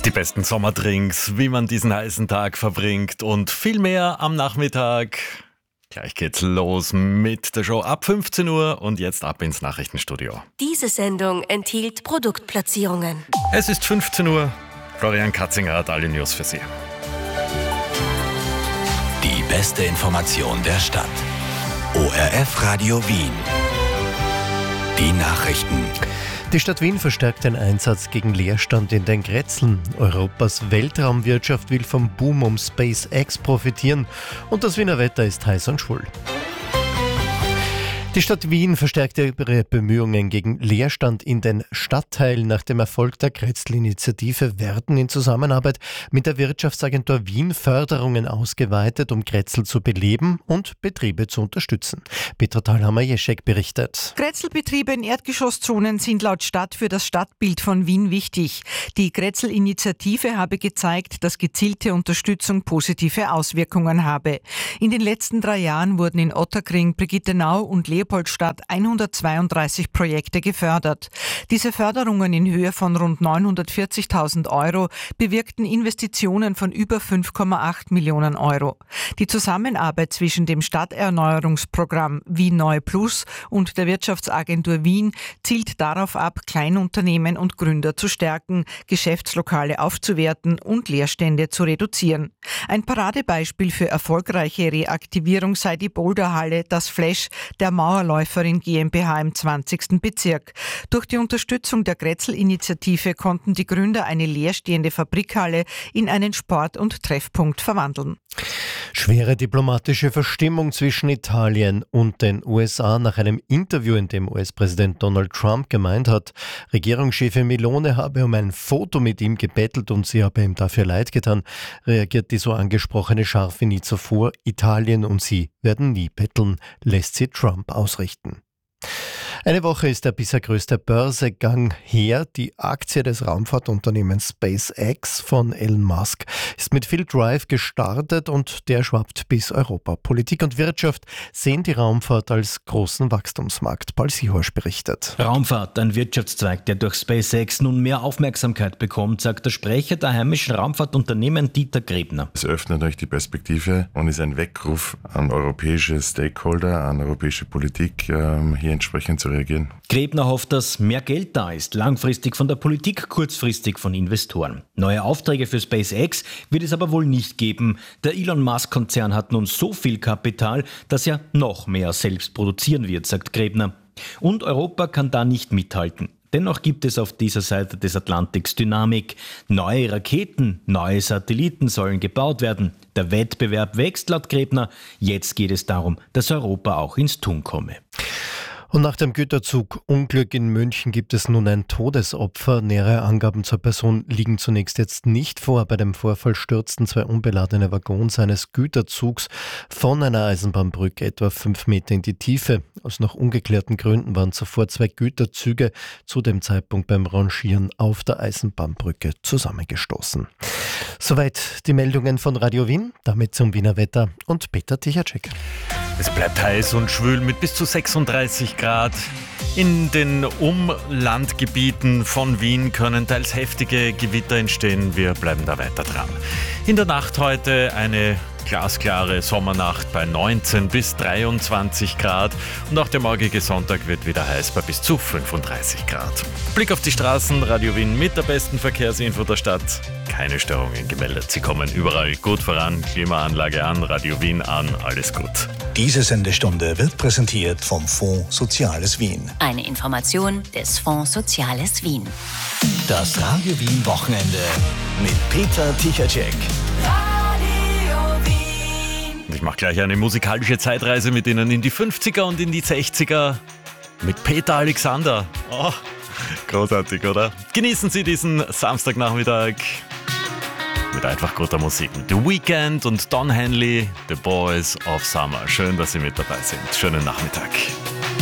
Die besten Sommerdrinks, wie man diesen heißen Tag verbringt und viel mehr am Nachmittag. Gleich geht's los mit der Show ab 15 Uhr und jetzt ab ins Nachrichtenstudio. Diese Sendung enthielt Produktplatzierungen. Es ist 15 Uhr. Florian Katzinger hat alle News für Sie. Die beste Information der Stadt. ORF Radio Wien. Die Nachrichten. Die Stadt Wien verstärkt den Einsatz gegen Leerstand in den Grätzeln. Europas Weltraumwirtschaft will vom Boom um SpaceX profitieren und das Wiener Wetter ist heiß und schwul. Die Stadt Wien verstärkt ihre Bemühungen gegen Leerstand in den Stadtteilen. Nach dem Erfolg der Grätzl-Initiative werden in Zusammenarbeit mit der Wirtschaftsagentur Wien Förderungen ausgeweitet, um Grätzl zu beleben und Betriebe zu unterstützen. Petra Thalhammer-Jeschek berichtet. Grätzl-Betriebe in Erdgeschosszonen sind laut Stadt für das Stadtbild von Wien wichtig. Die Grätzl-Initiative habe gezeigt, dass gezielte Unterstützung positive Auswirkungen habe. In den letzten 3 Jahren wurden in Ottakring, Brigittenau und Leopoldstadt 132 Projekte gefördert. Diese Förderungen in Höhe von rund 940.000 Euro bewirkten Investitionen von über 5,8 Millionen Euro. Die Zusammenarbeit zwischen dem Stadterneuerungsprogramm Wien Neu Plus und der Wirtschaftsagentur Wien zielt darauf ab, Kleinunternehmen und Gründer zu stärken, Geschäftslokale aufzuwerten und Leerstände zu reduzieren. Ein Paradebeispiel für erfolgreiche Reaktivierung sei die Boulderhalle, das Flash der Mauerläuferin GmbH im 20. Bezirk. Durch die Unterstützung der Grätzl-Initiative konnten die Gründer eine leerstehende Fabrikhalle in einen Sport- und Treffpunkt verwandeln. Schwere diplomatische Verstimmung zwischen Italien und den USA nach einem Interview, in dem US-Präsident Donald Trump gemeint hat, Regierungschefin Meloni habe um ein Foto mit ihm gebettelt und sie habe ihm dafür leid getan, reagiert die so angesprochene Scharfe nie zuvor. Italien und sie werden nie betteln, lässt sie Trump ausrichten. Eine Woche ist der bisher größte Börsegang her. Die Aktie des Raumfahrtunternehmens SpaceX von Elon Musk ist mit viel Drive gestartet und der schwappt bis Europa. Politik und Wirtschaft sehen die Raumfahrt als großen Wachstumsmarkt. Paul Sihorsch berichtet. Raumfahrt, ein Wirtschaftszweig, der durch SpaceX nun mehr Aufmerksamkeit bekommt, sagt der Sprecher der heimischen Raumfahrtunternehmen Dieter Grebner. Es öffnet euch die Perspektive und ist ein Weckruf an europäische Stakeholder, an europäische Politik, hier entsprechend zu reagieren. Grebner hofft, dass mehr Geld da ist, langfristig von der Politik, kurzfristig von Investoren. Neue Aufträge für SpaceX wird es aber wohl nicht geben. Der Elon Musk-Konzern hat nun so viel Kapital, dass er noch mehr selbst produzieren wird, sagt Grebner. Und Europa kann da nicht mithalten. Dennoch gibt es auf dieser Seite des Atlantiks Dynamik. Neue Raketen, neue Satelliten sollen gebaut werden. Der Wettbewerb wächst laut Grebner. Jetzt geht es darum, dass Europa auch ins Tun komme. Und nach dem Güterzugunglück in München gibt es nun ein Todesopfer. Nähere Angaben zur Person liegen zunächst jetzt nicht vor. Bei dem Vorfall stürzten 2 unbeladene Waggons eines Güterzugs von einer Eisenbahnbrücke etwa 5 Meter in die Tiefe. Aus noch ungeklärten Gründen waren zuvor 2 Güterzüge zu dem Zeitpunkt beim Rangieren auf der Eisenbahnbrücke zusammengestoßen. Soweit die Meldungen von Radio Wien. Damit zum Wiener Wetter und Peter Tichacek. Es bleibt heiß und schwül mit bis zu 36 Grad. In den Umlandgebieten von Wien können teils heftige Gewitter entstehen. Wir bleiben da weiter dran. In der Nacht heute eine glasklare Sommernacht bei 19 bis 23 Grad und auch der morgige Sonntag wird wieder heiß bei bis zu 35 Grad. Blick auf die Straßen, Radio Wien mit der besten Verkehrsinfo der Stadt. Keine Störungen gemeldet. Sie kommen überall gut voran. Klimaanlage an, Radio Wien an, alles gut. Diese Sendestunde wird präsentiert vom Fonds Soziales Wien. Eine Information des Fonds Soziales Wien. Das Radio Wien Wochenende mit Peter Tichacek. Ich mache gleich eine musikalische Zeitreise mit Ihnen in die 50er und in die 60er mit Peter Alexander. Oh, großartig, oder? Genießen Sie diesen Samstagnachmittag mit einfach guter Musik. The Weeknd und Don Henley, The Boys of Summer. Schön, dass Sie mit dabei sind. Schönen Nachmittag.